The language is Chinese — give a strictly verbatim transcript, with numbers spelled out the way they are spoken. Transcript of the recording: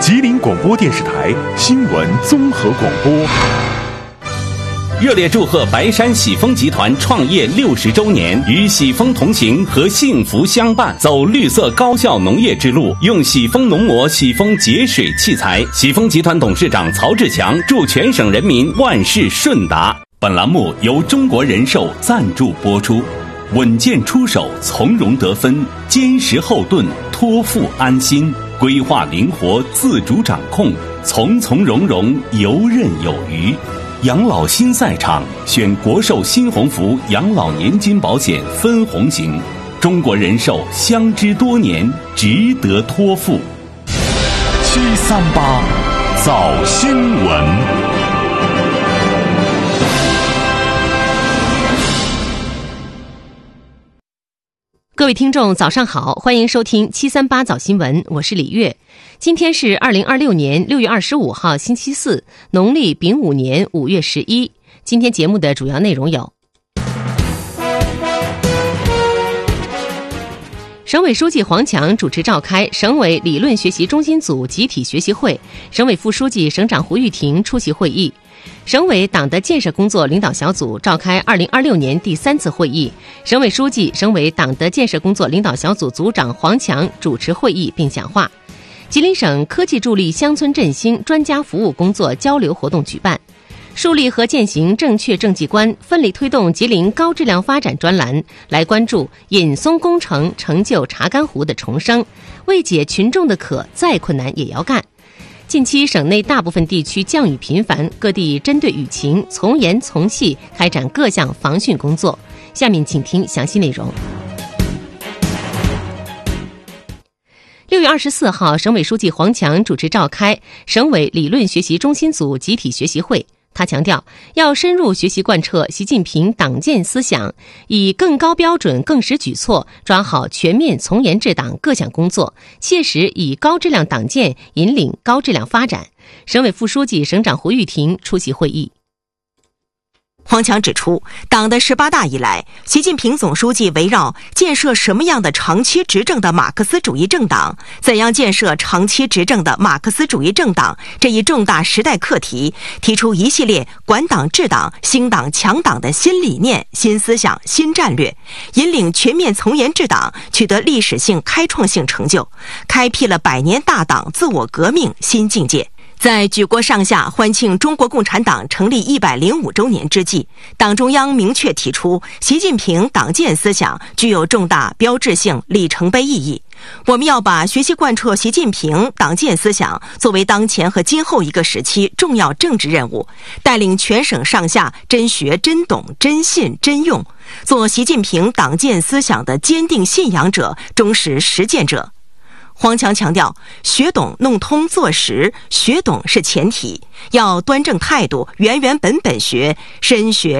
吉林广播电视台新闻综合广播。 热烈祝贺白山喜丰集团创业六十周年，与喜丰同行和幸福相伴，走绿色高效农业之路，用喜丰农膜、喜丰节水器材。喜丰集团董事长曹志强祝全省人民万事顺达。本栏目由中国人寿赞助播出。稳健出手，从容得分，坚实后盾，托付安心，规划灵活，自主掌控，从从容容，游刃有余。养老新赛场，选国寿新鸿福养老年金保险分红型，中国人寿相知多年，值得托付。 七三八早新闻。 各位听众早上好，欢迎收听七三八早新闻，我是李月。今天是二零二六年六月二十五号星期四，农历丙午年五月十一。今天节目的主要内容有：省委书记黄强主持召开省委理论学习中心组集体学习会，省委副书记、省长胡玉婷出席会议。省委党的建设工作领导小组召开二零二六年第三次会议，省委书记、省委党的建设工作领导小组组长黄强主持会议并讲话。吉林省科技助力乡村振兴专家服务工作交流活动举办。树立和践行正确政绩观，奋力推动吉林高质量发展专栏来关注引松工程成就查干湖的重生，为解群众的渴，再困难也要干。近期省内大部分地区降雨频繁，各地针对雨情从严从细开展各项防汛工作。下面请听详细内容。六月二十四号，省委书记黄强主持召开省委理论学习中心组集体学习会。他强调，要深入学习贯彻习近平党建思想，以更高标准、更实举措抓好全面从严治党各项工作，切实以高质量党建引领高质量发展。省委副书记、省长胡玉婷出席会议。 黄强指出，党的十八大以来，习近平总书记围绕建设什么样的长期执政的马克思主义政党，怎样建设长期执政的马克思主义政党这一重大时代课题，提出一系列管党治党、兴党强党的新理念、新思想、新战略，引领全面从严治党取得历史性开创性成就，开辟了百年大党自我革命新境界。在举国上下欢庆中国共产党成立一百零五周年之际，党中央明确提出，习近平党建思想具有重大标志性里程碑意义。我们要把学习贯彻习近平党建思想作为当前和今后一个时期重要政治任务，带领全省上下真学、真懂、真信、真用，做习近平党建思想的坚定信仰者、忠实实践者。黄强强调，学懂弄通做实，学懂是前提，要端正态度，原原本本学，深学